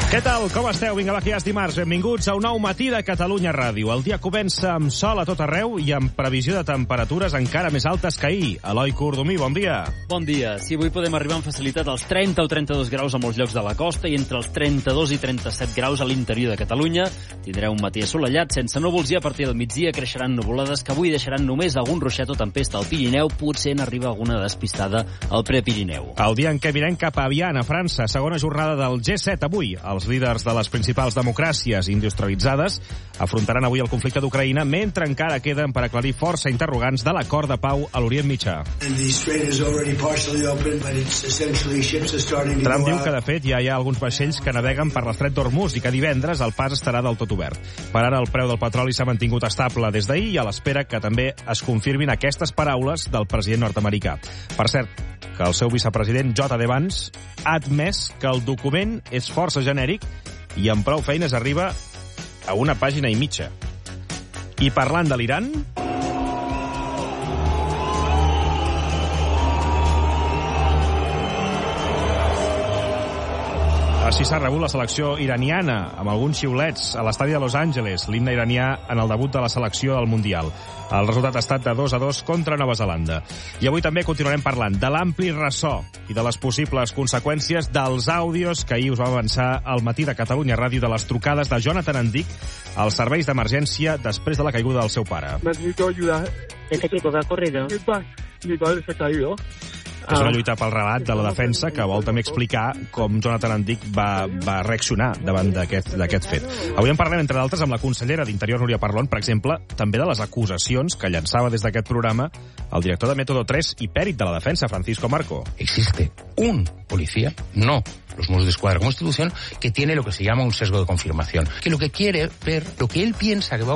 Què tal? Com esteu? Vinga, va, que ja és dimarts. Benvinguts a un nou matí de Catalunya Ràdio. El dia comença amb sol a tot arreu i amb previsió de temperatures encara més altes que ahir. Eloi Cordomí, bon dia. Bon dia. Sí, avui podem arribar amb facilitat als 30 o 32 graus a molts llocs de la costa i entre els 32 i 37 graus a l'interior de Catalunya. Tindreu un matí assolellat, sense núvols, i a partir del migdia creixeran nuvolades que avui deixaran només algun ruixat o tempesta al Pirineu. Potser n'arriba alguna despistada al Prepirineu. El dia en què mirem cap a Viana, a França, segona jornada del G7 avui. Els líders de les principals democràcies industrialitzades afrontaran avui el conflicte d'Ucraïna, mentre encara queden per aclarir força interrogants de l'acord de pau a l'Orient Mitjà. Trump diu que, de fet, ja hi ha alguns vaixells que naveguen per l'estret d'Hormuz i que divendres el pas estarà del tot obert. Per ara, el preu del petroli s'ha mantingut estable des d'ahir i a l'espera que també es confirmin aquestes paraules del president nord-americà. Per cert, que el seu vicepresident, J.D. Vance, ha admès que el document és força genèric i amb prou feines arriba a una pàgina i mitja. I parlant de l'Iran... Així s'ha rebut la selecció iraniana, amb alguns xiulets a l'estadi de Los Angeles, l'himne iranià en el debut de la selecció del Mundial. El resultat ha estat de 2-2 contra Nova Zelanda. I avui també continuarem parlant de l'ampli ressò i de les possibles conseqüències dels àudios que ahir us va avançar al matí de Catalunya Ràdio de les trucades de Jonathan Endic als serveis d'emergència després de la caiguda del seu pare. Necesito ayuda. Este chico que ha corrido. Mi padre se ha caído. És una lluita pel relat de la defensa que vol també explicar com Jonathan Endic va reaccionar davant d'aquest fet. Avui en parlem, entre d'altres, amb la consellera d'Interior, Núria Parlon, per exemple, també de les acusacions que llançava des d'aquest programa el director de Método 3 i pèrit de la defensa, Francisco Marco. Existe un policía, no los Mossos d'Esquadra como institución, que tiene lo que se llama un sesgo de confirmación, que lo que quiere ver, lo que él piensa que va a